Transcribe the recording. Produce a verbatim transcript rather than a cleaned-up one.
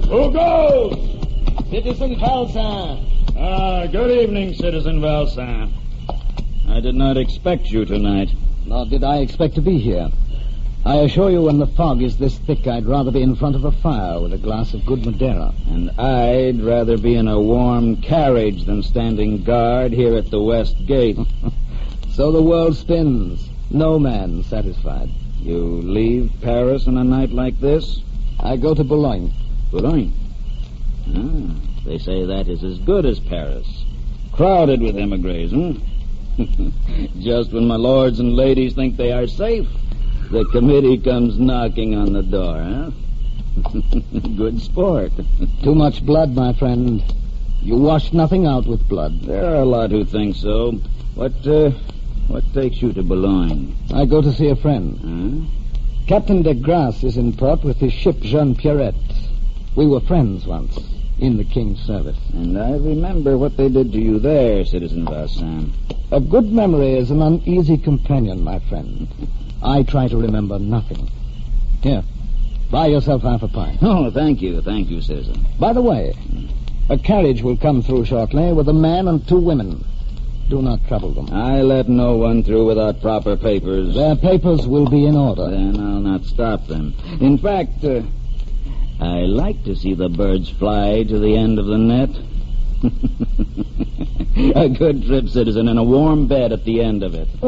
Who goes? Citizen Valsin. Ah, good evening, Citizen Valsin. I did not expect you tonight. Nor did I expect to be here. I assure you, when the fog is this thick, I'd rather be in front of a fire with a glass of good Madeira. And I'd rather be in a warm carriage than standing guard here at the West Gate. So the world spins. No man satisfied. You leave Paris on a night like this? I go to Boulogne. Boulogne? Ah, they say that is as good as Paris. Crowded with emigres, hmm? Just when my lords and ladies think they are safe, the committee comes knocking on the door, huh? Good sport. Too much blood, my friend. You wash nothing out with blood. There are a lot who think so. What, uh, what takes you to Boulogne? I go to see a friend. Huh? Captain de Grasse is in port with his ship Jean Pierrette. We were friends once, in the King's service. And I remember what they did to you there, Citizen Valsin. A good memory is an uneasy companion, my friend. I try to remember nothing. Here, buy yourself half a pint. Oh, thank you, thank you, Citizen. By the way, a carriage will come through shortly with a man and two women. Do not trouble them. I let no one through without proper papers. Their papers will be in order. Then I'll not stop them. In fact, uh, I like to see the birds fly to the end of the net. A good trip, Citizen, and a warm bed at the end of it.